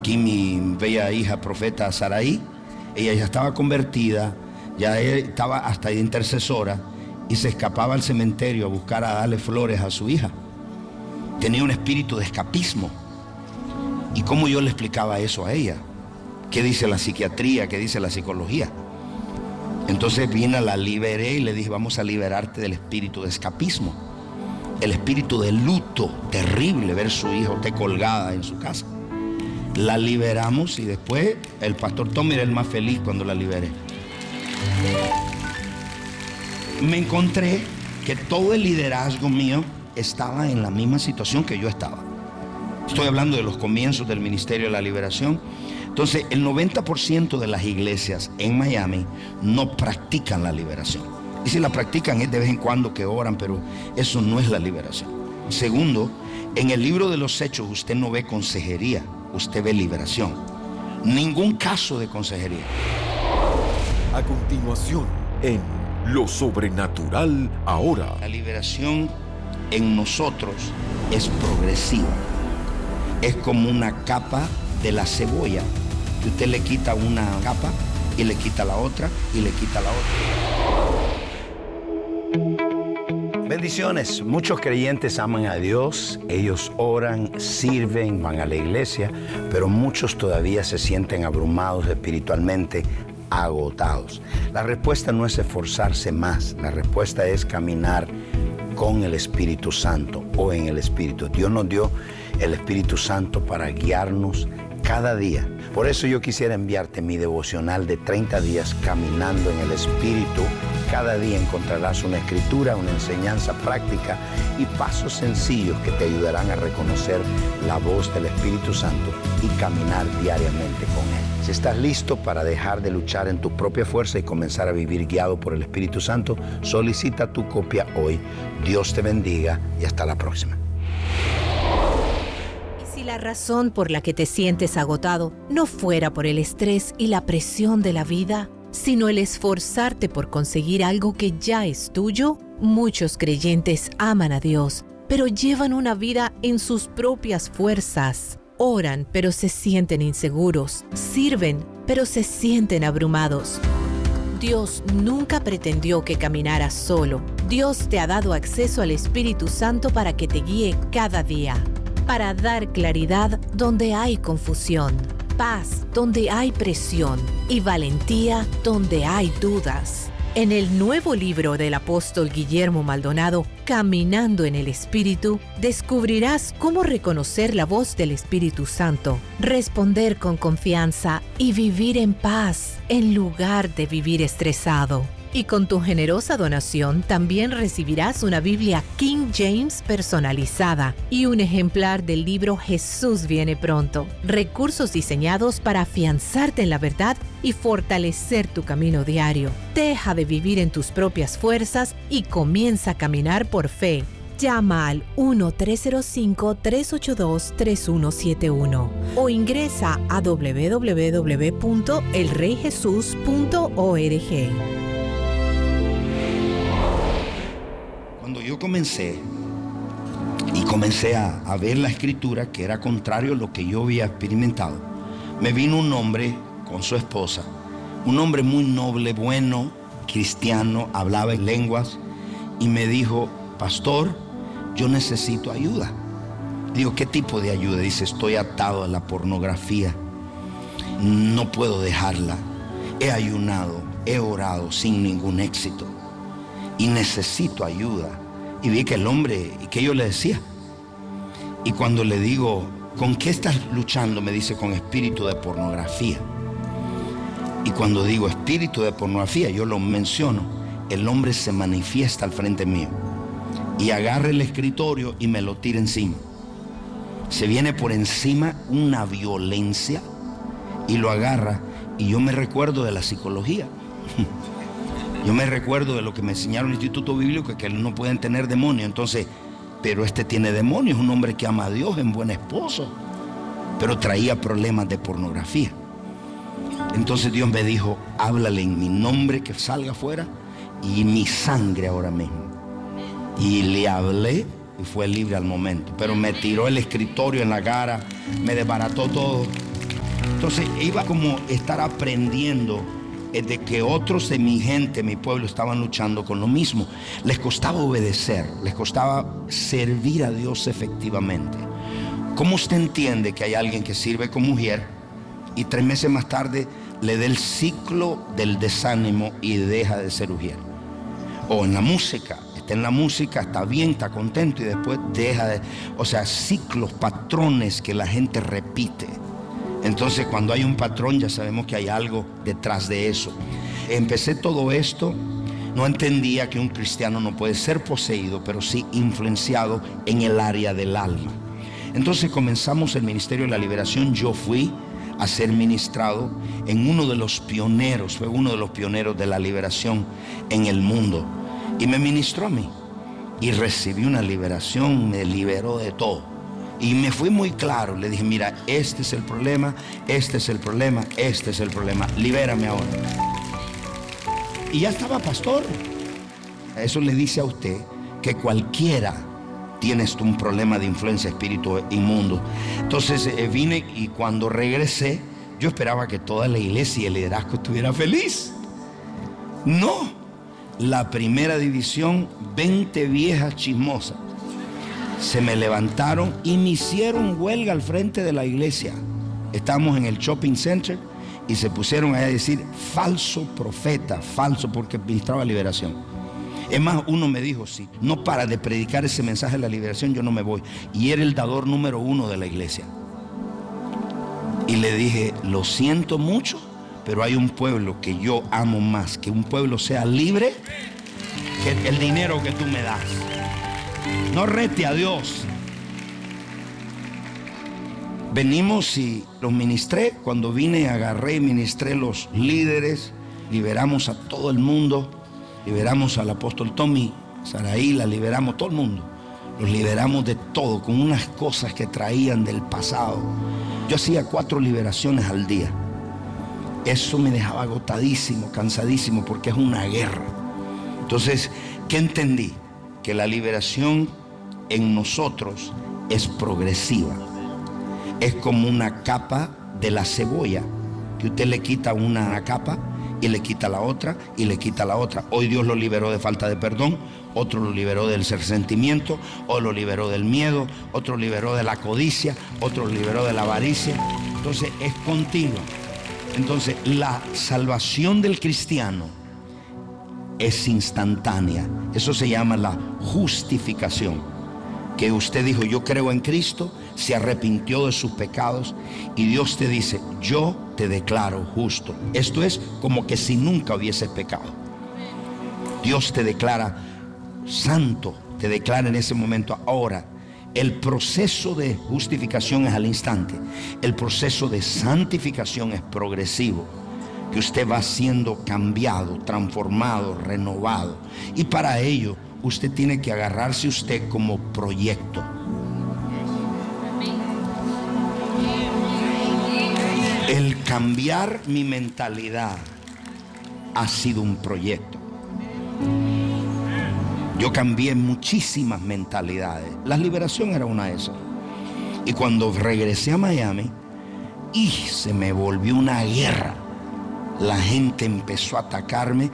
Aquí mi bella hija profeta Saraí, ella ya estaba convertida, ya estaba hasta de intercesora y se escapaba al cementerio a buscar a darle flores a su hija. Tenía un espíritu de escapismo. ¿Y cómo yo le explicaba eso a ella? ¿Qué dice la psiquiatría? ¿Qué dice la psicología? Entonces vine, la liberé y le dije, vamos a liberarte del espíritu de escapismo. El espíritu de luto terrible, ver su hija usted colgada en su casa. La liberamos y después el pastor Tommy era el más feliz cuando la liberé. Me encontré que todo el liderazgo mío estaba en la misma situación que yo estaba. Estoy hablando de los comienzos del Ministerio de la Liberación. Entonces, el 90% de las iglesias en Miami no practican la liberación. Y si la practican es de vez en cuando que oran, pero eso no es la liberación. Segundo, en el libro de los Hechos usted no ve consejería, usted ve liberación. Ningún caso de consejería. A continuación, en Lo Sobrenatural Ahora. La liberación en nosotros es progresiva. Es como una capa de la cebolla, que usted le quita una capa y le quita la otra y le quita la otra. Bendiciones. Muchos creyentes aman a Dios, ellos oran, sirven, van a la iglesia, pero muchos todavía se sienten abrumados espiritualmente, agotados. La respuesta no es esforzarse más, la respuesta es caminar con el Espíritu Santo o en el Espíritu. Dios nos dio el Espíritu Santo para guiarnos cada día. Por eso yo quisiera enviarte mi devocional de 30 días caminando en el Espíritu. Cada día encontrarás una escritura, una enseñanza práctica y pasos sencillos que te ayudarán a reconocer la voz del Espíritu Santo y caminar diariamente con Él. Si estás listo para dejar de luchar en tu propia fuerza y comenzar a vivir guiado por el Espíritu Santo, solicita tu copia hoy. Dios te bendiga y hasta la próxima. Si la razón por la que te sientes agotado no fuera por el estrés y la presión de la vida, sino el esforzarte por conseguir algo que ya es tuyo, muchos creyentes aman a Dios, pero llevan una vida en sus propias fuerzas. Oran, pero se sienten inseguros. Sirven, pero se sienten abrumados. Dios nunca pretendió que caminaras solo. Dios te ha dado acceso al Espíritu Santo para que te guíe cada día, para dar claridad donde hay confusión, paz donde hay presión y valentía donde hay dudas. En el nuevo libro del apóstol Guillermo Maldonado, Caminando en el Espíritu, descubrirás cómo reconocer la voz del Espíritu Santo, responder con confianza y vivir en paz en lugar de vivir estresado. Y con tu generosa donación también recibirás una Biblia King James personalizada y un ejemplar del libro Jesús viene pronto. Recursos diseñados para afianzarte en la verdad y fortalecer tu camino diario. Deja de vivir en tus propias fuerzas y comienza a caminar por fe. Llama al 1-305-382-3171 o ingresa a www.elreyjesus.org. Cuando yo comencé a ver la escritura, que era contrario a lo que yo había experimentado, me vino un hombre con su esposa, un hombre muy noble, bueno, cristiano, hablaba en lenguas, y me dijo: pastor, yo necesito ayuda. Digo, ¿qué tipo de ayuda? Dice, estoy atado a la pornografía, no puedo dejarla, he ayunado, he orado sin ningún éxito y necesito ayuda. Y vi que el hombre, que yo le decía, y cuando le digo, ¿con qué estás luchando? Me dice, con espíritu de pornografía. Y cuando digo espíritu de pornografía, yo lo menciono, el hombre se manifiesta al frente mío y agarra el escritorio y me lo tira encima. Se viene por encima una violencia y lo agarra, y yo me recuerdo de la psicología. Yo me recuerdo de lo que me enseñaron en el Instituto Bíblico, que no pueden tener demonios. Entonces, pero este tiene demonios, es un hombre que ama a Dios, es un buen esposo, pero traía problemas de pornografía. Entonces Dios me dijo, háblale en mi nombre que salga afuera y mi sangre ahora mismo. Y le hablé y fue libre al momento. Pero me tiró el escritorio en la cara, me desbarató todo. Entonces iba como estar aprendiendo de que otros de mi gente, mi pueblo, estaban luchando con lo mismo. Les costaba obedecer, les costaba servir a Dios efectivamente. ¿Cómo usted entiende que hay alguien que sirve como mujer y 3 meses más tarde le da el ciclo del desánimo y deja de ser mujer? O en la música, está en la música, está bien, está contento y después deja de... O sea, ciclos, patrones que la gente repite. Entonces cuando hay un patrón ya sabemos que hay algo detrás de eso. Empecé todo esto, no entendía que un cristiano no puede ser poseído, pero sí influenciado en el área del alma. Entonces comenzamos el Ministerio de la Liberación. Yo fui a ser ministrado en uno de los pioneros, fue uno de los pioneros de la liberación en el mundo. Y me ministró a mí. Y recibí una liberación, me liberó de todo. Y me fui muy claro, le dije, mira, este es el problema, este es el problema, este es el problema. Libérame ahora. Y ya estaba pastor. Eso le dice a usted que cualquiera tienes un problema de influencia espíritu inmundo. Entonces vine y cuando regresé, yo esperaba que toda la iglesia y el liderazgo estuviera feliz. No, la primera división, 20 viejas chismosas, se me levantaron y me hicieron huelga al frente de la iglesia. Estábamos en el shopping center y se pusieron a decir falso profeta, falso, porque ministraba liberación. Es más, uno me dijo, si no para de predicar ese mensaje de la liberación, yo no me voy. Y era el dador número 1 de la iglesia. Y le dije, lo siento mucho, pero hay un pueblo que yo amo más, que un pueblo sea libre, que el dinero que tú me das. No rete a Dios. Venimos y los ministré. Cuando vine, agarré y ministré los líderes. Liberamos a todo el mundo. Liberamos al apóstol Tommy, Saraí, la liberamos, todo el mundo. Los liberamos de todo, con unas cosas que traían del pasado. Yo hacía 4 liberaciones al día. Eso me dejaba agotadísimo, cansadísimo, porque es una guerra. Entonces, ¿qué entendí? Que la liberación en nosotros es progresiva. Es como una capa de la cebolla, que usted le quita una capa y le quita la otra y le quita la otra. Hoy Dios lo liberó de falta de perdón, otro lo liberó del resentimiento, otro lo liberó del miedo, otro lo liberó de la codicia, otro lo liberó de la avaricia. Entonces es continua. Entonces la salvación del cristiano es instantánea. Eso se llama la justificación. Que usted dijo, yo creo en Cristo, se arrepintió de sus pecados y Dios te dice, yo te declaro justo. Esto es como que si nunca hubieses pecado. Dios te declara santo, te declara en ese momento. Ahora, el proceso de justificación es al instante. El proceso de santificación es progresivo, que usted va siendo cambiado, transformado, renovado. Y para ello, usted tiene que agarrarse usted como proyecto. El cambiar mi mentalidad ha sido un proyecto. Yo cambié muchísimas mentalidades. La liberación era una de esas. Y cuando regresé a Miami, se me volvió una guerra. La gente empezó a atacarme.